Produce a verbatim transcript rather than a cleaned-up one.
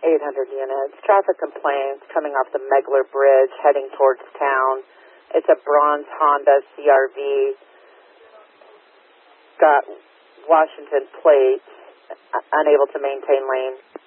eight hundred units. Traffic complaints coming off the Megler Bridge heading towards town. It's a bronze Honda C R V. Got Washington plates, unable to maintain lane.